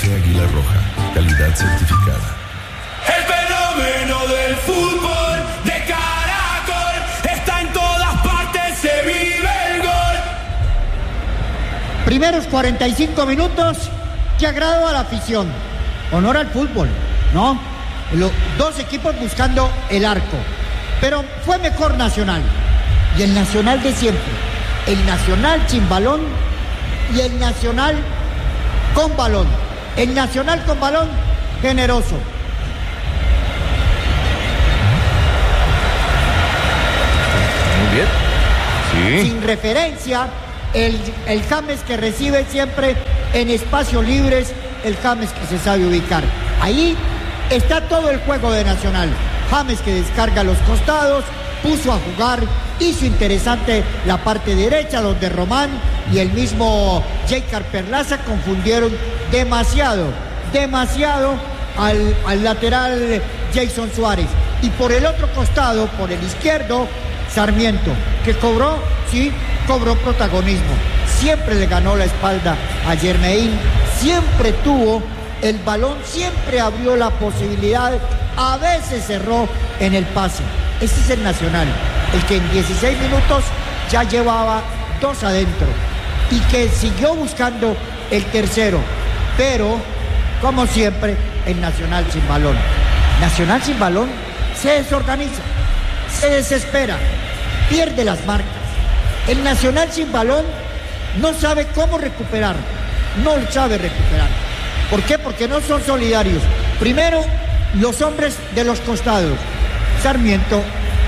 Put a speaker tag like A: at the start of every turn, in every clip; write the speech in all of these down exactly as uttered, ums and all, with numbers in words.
A: Café Águila Roja, calidad certificada.
B: El fenómeno del fútbol de Caracol está en todas partes, se vive el gol.
C: Primeros cuarenta y cinco minutos que agradó a la afición. Honor al fútbol, ¿no? Los dos equipos buscando el arco. Pero fue mejor Nacional. Y el Nacional de siempre. El Nacional sin balón y el Nacional con balón. El Nacional con balón generoso.
D: Muy bien. Sí.
C: Sin referencia, el, el James que recibe siempre en espacios libres, el James que se sabe ubicar. Ahí está todo el juego de Nacional. James que descarga los costados, puso a jugar, hizo interesante la parte derecha, donde Román y el mismo Jacob Perlaza confundieron demasiado, demasiado al, al lateral Jason Suárez. Y por el otro costado, por el izquierdo, Sarmiento, que cobró, sí, cobró protagonismo. Siempre le ganó la espalda a Germain, siempre tuvo el balón, siempre abrió la posibilidad, a veces cerró en el pase. Ese es el Nacional, el que en dieciséis minutos ya llevaba dos adentro y que siguió buscando el tercero, pero como siempre el Nacional sin balón. Nacional sin balón se desorganiza, se desespera, pierde las marcas. El Nacional sin balón no sabe cómo recuperar, no sabe recuperar. ¿Por qué? Porque no son solidarios. Primero, los hombres de los costados, Sarmiento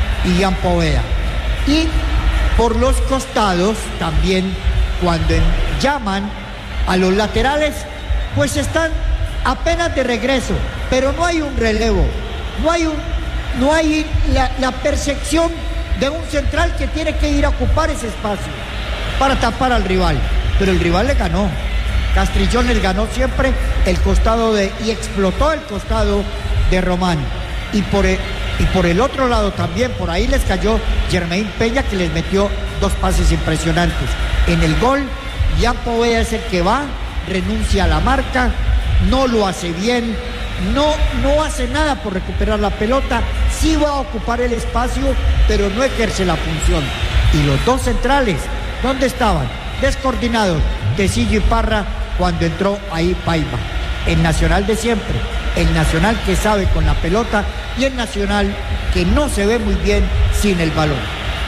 C: y Ian Poveda. Y por los costados también, cuando llaman a los laterales, pues están apenas de regreso, pero no hay un relevo, no hay, un, no hay la, la percepción de un central que tiene que ir a ocupar ese espacio para tapar al rival. Pero el rival le ganó. Castrillón les ganó siempre el costado de, y explotó el costado de Román. Y por, el, y por el otro lado también, por ahí les cayó Germain Peña, que les metió dos pases impresionantes. En el gol, Ian Poveda es el que va, renuncia a la marca, no lo hace bien, no, no hace nada por recuperar la pelota, sí va a ocupar el espacio, pero no ejerce la función. Y los dos centrales, ¿dónde estaban? Descoordinados, Tecillo y Parra, cuando entró ahí Paiva. El Nacional de siempre, el Nacional que sabe con la pelota y el Nacional que no se ve muy bien sin el balón.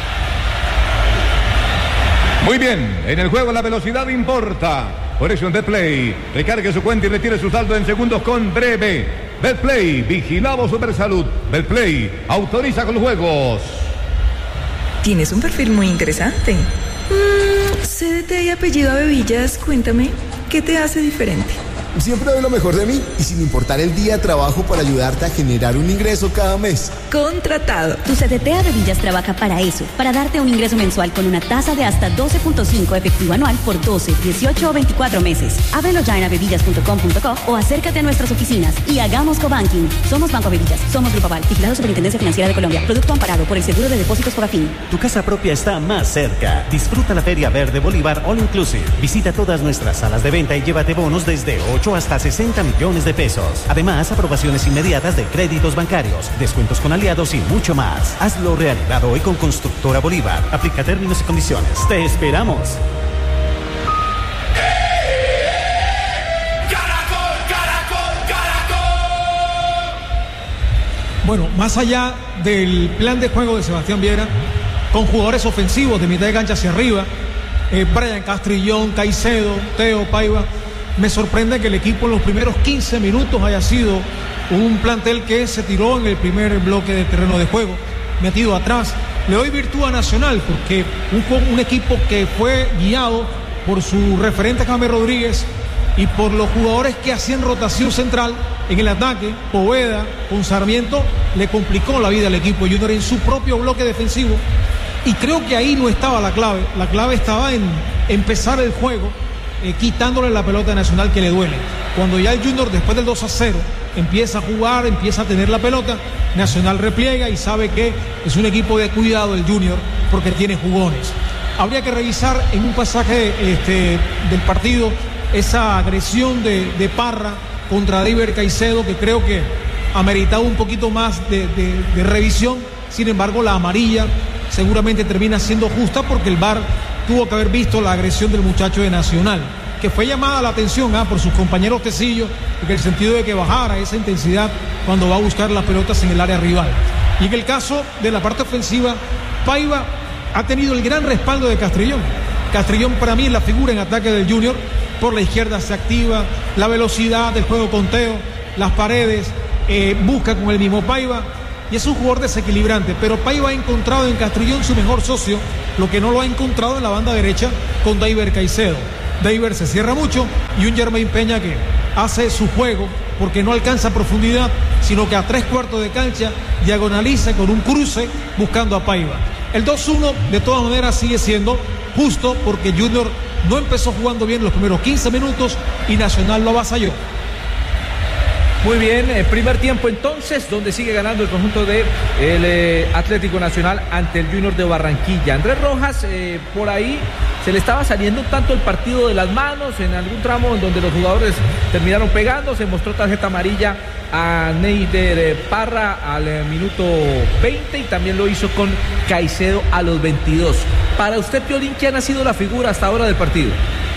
D: Muy bien, en el juego la velocidad importa. Por eso en Betplay, recargue su cuenta y retire su saldo en segundos con Breve. Betplay, vigilado Supersalud. Betplay, autoriza con los juegos.
E: Tienes un perfil muy interesante. Mm, C D T y apellido Abevillas, cuéntame, ¿qué te hace diferente?
F: Siempre doy lo mejor de mí y sin importar el día trabajo para ayudarte a generar un ingreso cada mes.
E: Contratado.
G: Tu C D T Abevillas trabaja para eso, para darte un ingreso mensual con una tasa de hasta doce punto cinco efectivo anual por doce, dieciocho o veinticuatro meses. Ábrelo ya en abevillas punto com punto co o acércate a nuestras oficinas y hagamos cobanking. Somos Banco Abevillas, somos Grupo Aval, vigilado Superintendencia Financiera de Colombia, producto amparado por el Seguro de Depósitos Fogafín.
H: Tu casa propia está más cerca. Disfruta la Feria Verde Bolívar All Inclusive. Visita todas nuestras salas de venta y llévate bonos desde ocho hasta sesenta millones de pesos. Además, aprobaciones inmediatas de créditos bancarios, descuentos con aliados y mucho más. Hazlo realidad hoy con Constructora Bolívar. Aplica términos y condiciones. ¡Te esperamos!
B: ¡Caracol, Caracol, Caracol!
I: Bueno, más allá del plan de juego de Sebastián Viera, con jugadores ofensivos de mitad de cancha hacia arriba, eh, Brian Castrillón, Caicedo, Teo, Paiva, me sorprende que el equipo en los primeros quince minutos haya sido un plantel que se tiró en el primer bloque de terreno de juego, metido atrás. Le doy virtud a Nacional porque un, un equipo que fue guiado por su referente James Rodríguez y por los jugadores que hacían rotación central en el ataque, Poveda con Sarmiento, le complicó la vida al equipo Junior en su propio bloque defensivo. Y creo que ahí no estaba la clave. La clave estaba en empezar el juego Eh, quitándole la pelota a Nacional, que le duele. Cuando ya el Junior, después del dos a cero, empieza a jugar, empieza a tener la pelota, Nacional repliega y sabe que es un equipo de cuidado el Junior porque tiene jugones. Habría que revisar en un pasaje este, del partido esa agresión de, de Parra contra David Caicedo, que creo que ameritaba un poquito más de, de, de revisión. Sin embargo, la amarilla seguramente termina siendo justa porque el V A R tuvo que haber visto la agresión del muchacho de Nacional, que fue llamada la atención ¿ah? por sus compañeros Tecillo, en el sentido de que bajara esa intensidad cuando va a buscar las pelotas en el área rival. Y en el caso de la parte ofensiva, Paiva ha tenido el gran respaldo de Castrillón. Castrillón para mí es la figura en ataque del Junior. Por la izquierda se activa, la velocidad del juego con Teo, las paredes, eh, busca con el mismo Paiva, y es un jugador desequilibrante. Pero Paiva ha encontrado en Castrillón su mejor socio, lo que no lo ha encontrado en la banda derecha con David Caicedo. David se cierra mucho y un Jermaine Peña que hace su juego porque no alcanza profundidad, sino que a tres cuartos de cancha diagonaliza con un cruce buscando a Paiva. El dos uno de todas maneras sigue siendo justo porque Junior no empezó jugando bien los primeros quince minutos y Nacional lo avasalló.
J: Muy bien, eh, primer tiempo entonces, donde sigue ganando el conjunto de el eh, Atlético Nacional ante el Junior de Barranquilla. Andrés Rojas, eh, por ahí se le estaba saliendo tanto el partido de las manos en algún tramo en donde los jugadores terminaron pegando. Se mostró tarjeta amarilla a Neider Parra al eh, minuto veinte y también lo hizo con Caicedo a los veintidós. Para usted, Piolín, ¿quién ha sido la figura hasta ahora del partido?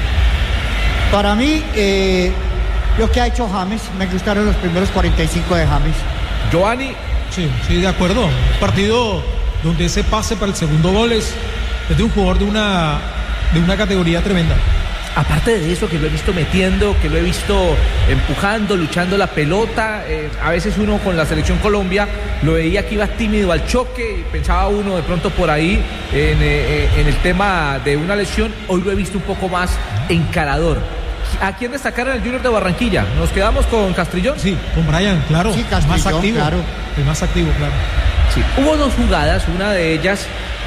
C: Para mí, eh... lo que ha hecho James, me gustaron los primeros cuarenta y cinco de James.
J: Giovanni.
I: Sí, sí, de acuerdo. Un partido donde ese pase para el segundo gol es, es de un jugador de una, de una categoría tremenda.
J: Aparte de eso, que lo he visto metiendo, que lo he visto empujando, luchando la pelota, eh, a veces uno con la selección Colombia lo veía que iba tímido al choque, pensaba uno de pronto por ahí en, eh, en el tema de una lesión. Hoy lo he visto un poco más encarador. ¿A quién destacar en el Junior de Barranquilla? ¿Nos quedamos con Castrillón?
I: Sí, con Brian, claro.
C: Sí, Castrillón,
I: más activo,
C: claro.
I: El más activo, claro.
J: Sí, hubo dos jugadas, una de ellas,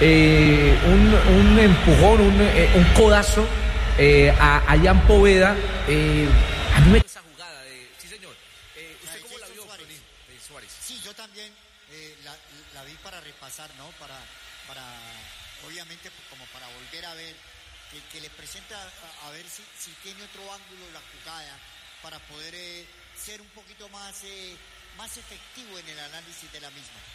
J: eh, un, un empujón, un, eh, un codazo eh, a, a Jan Poveda. Eh, a mí me esa jugada de... Sí, señor. Eh, ¿Usted cómo la vio, Suárez? De Suárez?
C: Sí, yo también eh, la, la vi para repasar, ¿no? Para, para, obviamente, como para volver a ver... Que, que le presenta a, a ver si, si tiene otro ángulo la jugada para poder eh, ser un poquito más, eh, más efectivo en el análisis de la misma.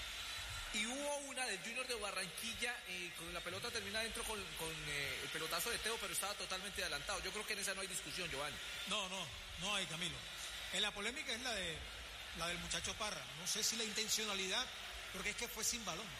J: Y hubo una del Junior de Barranquilla, eh, con la pelota termina dentro con, con eh, el pelotazo de Teo, pero estaba totalmente adelantado. Yo creo que en esa no hay discusión, Giovanni.
I: No, no, no hay, Camilo. En la polémica es la de la del muchacho Parra. No sé si la intencionalidad, porque es que fue sin balón.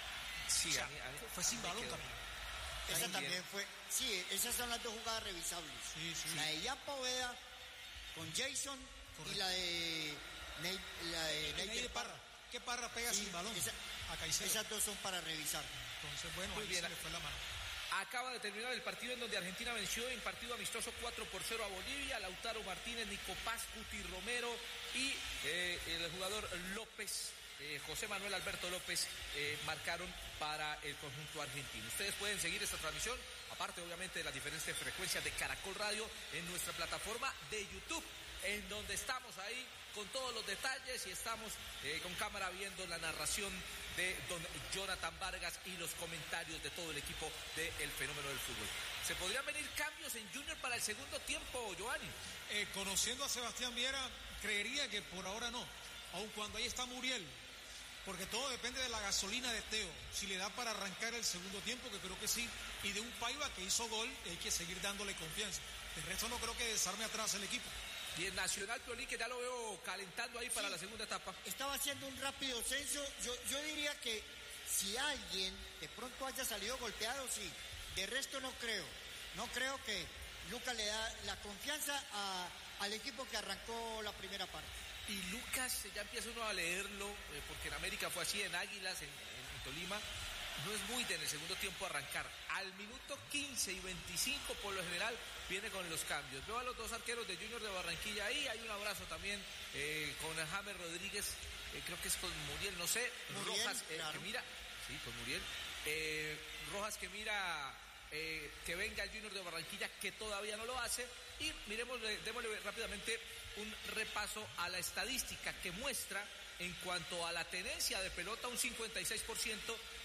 J: Sí,
I: o sea,
J: a mí, a mí,
I: fue sin balón, Camilo.
C: Esa también fue, sí, esas son las dos jugadas revisables.
I: Sí, sí.
C: La de Jan Poveda con Jason. Correcto. Y la de Ney, la de Ney
I: de Parra. ¿Qué Parra pega sí, sin balón?
C: Esa,
I: a Caicedo.
C: Esas dos son para revisar.
I: Entonces, bueno,
J: muy
I: ahí
J: bien.
I: se le fue la mano.
J: Acaba de terminar el partido en donde Argentina venció en partido amistoso cuatro por cero a Bolivia. Lautaro Martínez, Nico Paz, Cuti Romero y eh, el jugador López. Eh, José Manuel Alberto López eh, marcaron para el conjunto argentino. Ustedes pueden seguir esta transmisión, aparte obviamente de las diferentes frecuencias de Caracol Radio, en nuestra plataforma de YouTube, en donde estamos ahí con todos los detalles y estamos eh, con cámara viendo la narración de don Jonathan Vargas y los comentarios de todo el equipo del Fenómeno del Fútbol. ¿Se podrían venir cambios en Junior para el segundo tiempo, Giovanni?
I: Eh, conociendo a Sebastián Viera, creería que por ahora no, aun cuando ahí está Muriel. Porque todo depende de la gasolina de Teo, si le da para arrancar el segundo tiempo, que creo que sí, y de un Paiva que hizo gol, hay que seguir dándole confianza. El resto no creo que desarme atrás el equipo.
J: Y el Nacional, Piolín, que ya lo veo calentando ahí para sí, la segunda etapa.
C: Estaba haciendo un rápido censo, yo, yo diría que si alguien de pronto haya salido golpeado, sí, de resto no creo. No creo que Lucas le da la confianza a, al equipo que arrancó la primera parte.
J: Y Lucas, ya empieza uno a leerlo, eh, porque en América fue así, en Águilas, en, en, en Tolima, no es muy de en el segundo tiempo arrancar. Al minuto quince y veinticinco, por lo general, viene con los cambios. Veo a los dos arqueros de Junior de Barranquilla ahí, hay un abrazo también eh, con James Rodríguez, eh, creo que es con Muriel, no sé, Muriel, Rojas, eh, claro. que mira, sí, con Muriel, eh, Rojas que mira... Eh, que venga el Junior de Barranquilla, que todavía no lo hace, y miremos, démosle rápidamente un repaso a la estadística que muestra en cuanto a la tenencia de pelota un cincuenta y seis por ciento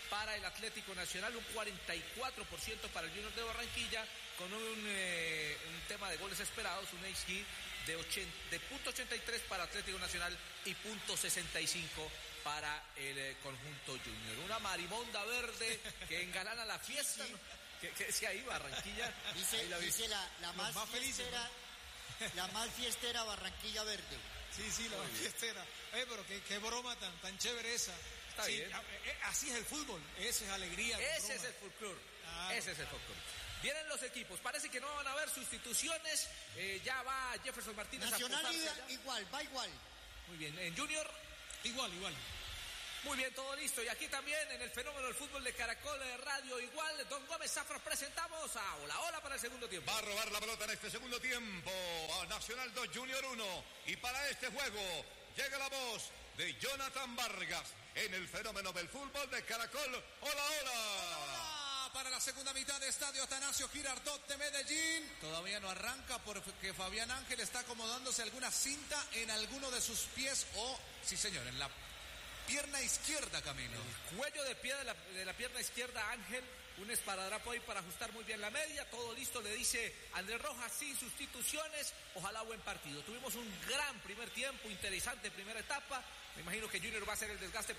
J: para el Atlético Nacional, un cuarenta y cuatro por ciento para el Junior de Barranquilla, con un, eh, un tema de goles esperados, un X G de, ochenta, de punto ochenta y tres para Atlético Nacional y punto sesenta y cinco para el eh, conjunto Junior. Una marimonda verde que engalana la fiesta.
K: Sí.
J: ¿No? Que, que decía ahí Barranquilla.
C: Dice,
J: ahí la,
C: dice la, la más,
K: más
C: fiestera,
K: felices,
C: la más fiestera Barranquilla Verde.
K: Sí, sí, la más fiestera. Eh, pero qué, qué broma tan, tan chévere esa.
J: Está
K: sí,
J: bien.
K: eh, así es el fútbol, eso es alegría.
J: Ese es el folclore.
K: Claro,
J: Ese es el
K: claro.
J: folclore. Vienen los equipos, parece que no van a haber sustituciones. Eh, ya va Jefferson Martínez
C: Nacional
J: a posarse
C: igual, va igual.
J: Muy bien, en Junior.
K: Igual, igual.
J: Muy bien, todo listo. Y aquí también en el fenómeno del fútbol de Caracol de Radio igual, Don Gómez Zafra, presentamos a Hola Hola para el segundo tiempo.
D: Va a robar la pelota en este segundo tiempo a Nacional dos Junior uno. Y para este juego llega la voz de Jonathan Vargas en el fenómeno del fútbol de Caracol. Hola, hola.
L: Hola, para la segunda mitad de Estadio Atanasio Girardot de Medellín. Todavía no arranca porque Fabián Ángel está acomodándose alguna cinta en alguno de sus pies o, sí señor, en la pierna izquierda, Camilo.
J: El cuello de pie de la, de la pierna izquierda, Ángel. Un esparadrapo ahí para ajustar muy bien la media. Todo listo, le dice Andrés Rojas, sin sustituciones. Ojalá buen partido. Tuvimos un gran primer tiempo, interesante primera etapa. Me imagino que Junior va a hacer el desgaste